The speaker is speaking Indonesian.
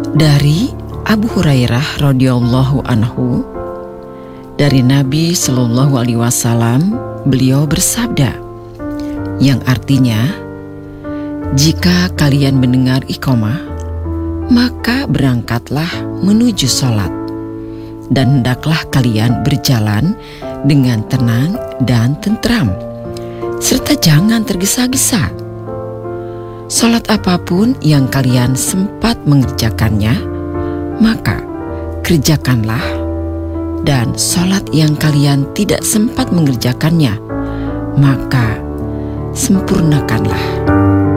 Dari Abu Hurairah radhiyallahu anhu, dari Nabi Shallallahu alaihi wasallam, beliau bersabda, yang artinya, jika kalian mendengar iqamah, maka berangkatlah menuju sholat, dan hendaklah kalian berjalan dengan tenang dan tentram, serta jangan tergesa-gesa. Sholat apapun yang kalian sempat mengerjakannya, maka kerjakanlah, dan sholat yang kalian tidak sempat mengerjakannya, maka sempurnakanlah.